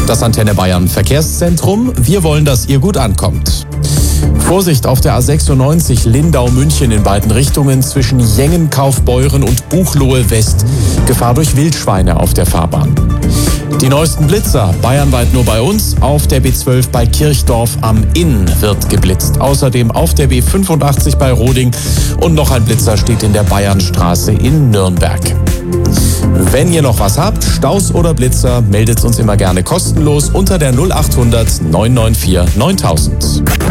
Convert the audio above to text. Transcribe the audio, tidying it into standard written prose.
Das Antenne Bayern Verkehrszentrum. Wir wollen, dass ihr gut ankommt. Vorsicht auf der A96 Lindau-München in beiden Richtungen zwischen Jengen, Kaufbeuren und Buchloe West. Gefahr durch Wildschweine auf der Fahrbahn. Die neuesten Blitzer, bayernweit nur bei uns. Auf der B12 bei Kirchdorf am Inn wird geblitzt. Außerdem auf der B85 bei Roding. Und noch ein Blitzer steht in der Bayernstraße in Nürnberg. Wenn ihr noch was habt, Staus oder Blitzer, meldet uns immer gerne kostenlos unter der 0800 994 9000.